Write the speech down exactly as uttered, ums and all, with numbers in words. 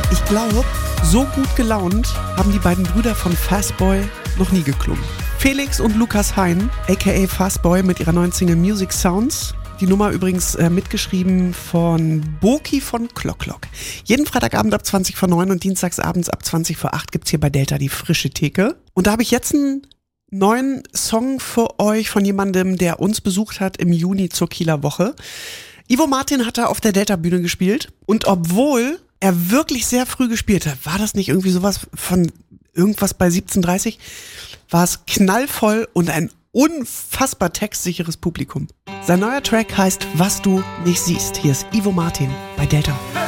Ich glaube, so gut gelaunt haben die beiden Brüder von Fastboy noch nie geklungen. Felix und Lukas Hein, aka Fastboy, mit ihrer neuen Single Music Sounds. Die Nummer übrigens äh, mitgeschrieben von Boki von Klock Klock. Jeden Freitagabend ab zwanzig vor neun und dienstagsabends ab zwanzig vor acht gibt's hier bei Delta die frische Theke. Und da habe ich jetzt einen neuen Song für euch von jemandem, der uns besucht hat im Juni zur Kieler Woche. Ivo Martin hat da auf der Delta-Bühne gespielt. Und obwohl er wirklich sehr früh gespielt hat, war das nicht irgendwie sowas von irgendwas bei siebzehn Uhr dreißig, war es knallvoll und ein unfassbar textsicheres Publikum. Sein neuer Track heißt Was du nicht siehst. Hier ist Ivo Martin bei Delta.